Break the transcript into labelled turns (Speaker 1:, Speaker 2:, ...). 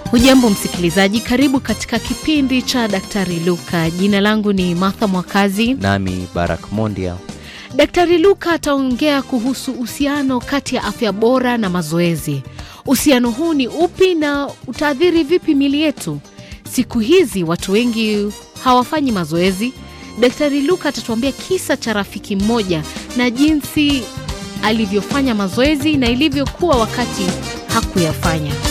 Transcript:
Speaker 1: Hujambo msikilizaji, karibu katika kipindi cha Daktari Luka. Jina langu ni Martha Mwakazi.
Speaker 2: Nami Barak Mondia.
Speaker 1: Daktari Luka ataongea kuhusu uhusiano kati ya afya bora na mazoezi. Uhusiano huu ni upi na utaathiri vipi miili yetu? Siku hizi watu wengi hawafanyi mazoezi. Daktari Luka atatuambia kisa cha rafiki mmoja na jinsi alivyofanya mazoezi na ilivyokuwa wakati hakuyafanya.